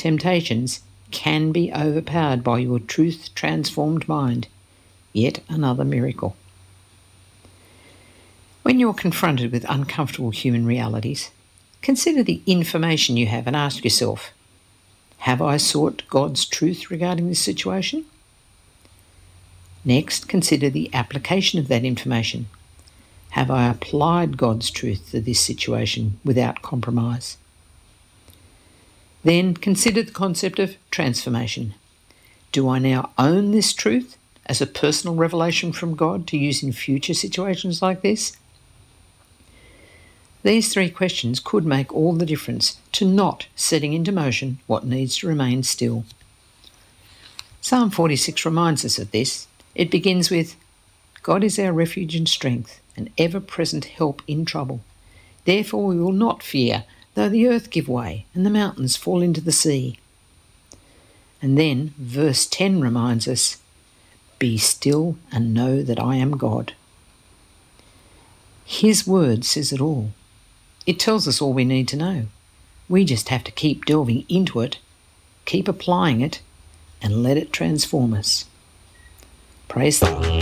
temptations can be overpowered by your truth-transformed mind. Yet another miracle. When you're confronted with uncomfortable human realities, consider the information you have and ask yourself, have I sought God's truth regarding this situation? Next, consider the application of that information. Have I applied God's truth to this situation without compromise? Then consider the concept of transformation. Do I now own this truth as a personal revelation from God to use in future situations like this? These three questions could make all the difference to not setting into motion what needs to remain still. Psalm 46 reminds us of this. It begins with, God is our refuge and strength, an ever-present help in trouble. Therefore we will not fear, though the earth give way and the mountains fall into the sea. And then verse 10 reminds us, be still and know that I am God. His word says it all. It tells us all we need to know. We just have to keep delving into it, keep applying it, and let it transform us. Praise the Lord.